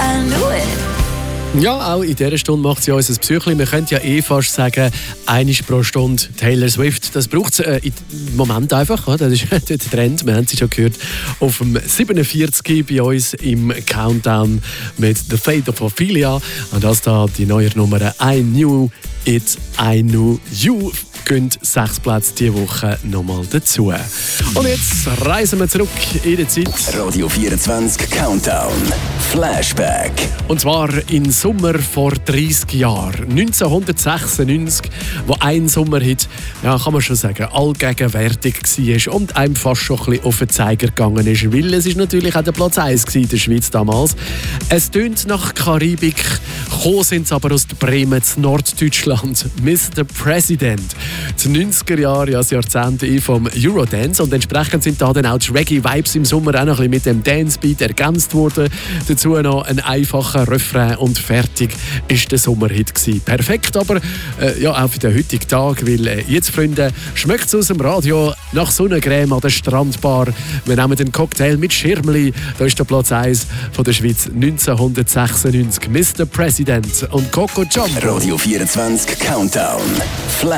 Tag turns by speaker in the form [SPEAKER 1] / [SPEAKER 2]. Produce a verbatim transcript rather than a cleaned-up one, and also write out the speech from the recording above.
[SPEAKER 1] I knew it.
[SPEAKER 2] Ja, auch in dieser Stunde macht sie uns ein Psychli. Wir können ja eh fast sagen, einmal pro Stunde Taylor Swift. Das braucht es äh, im Moment einfach. Oder? Das ist der Trend. Wir haben sie schon gehört auf dem siebenundvierzig bei uns im Countdown mit The Fate of Ophelia. Und das da die neue Nummer I Knew It, I Knew You. Gehen sechs Plätze diese Woche nochmal dazu. Und jetzt reisen wir zurück in die Zeit.
[SPEAKER 3] Radio vierundzwanzig Countdown. Flashback.
[SPEAKER 2] Und zwar im Sommer vor dreißig Jahren. neunzehnhundertsechsundneunzig, wo ein Sommerhit, ja, kann man schon sagen, allgegenwärtig war und einem fast schon ein bisschen auf den Zeiger gegangen ist. Weil es ist natürlich auch der Platz eins in der Schweiz damals. Es tönt nach Karibik, gekommen sind sie aber aus Bremen, zu Norddeutschland. Mister President. Die neunziger Jahre, ja, das Jahrzehnt vom Eurodance. Und entsprechend sind da dann auch die Reggae-Vibes im Sommer auch noch ein bisschen mit dem Dance-Beat ergänzt worden. Dazu noch ein einfacher Refrain und fertig ist der Sommerhit gewesen. Perfekt, aber äh, ja, auch für den heutigen Tag, weil äh, jetzt, Freunde, schmeckt es aus dem Radio nach Sonnencreme an der Strandbar. Wir nehmen den Cocktail mit Schirmli. Da ist der Platz eins von der Schweiz neunzehnhundertsechsundneunzig. Mister President und Coco Jumbo.
[SPEAKER 3] Radio vierundzwanzig Countdown. Flash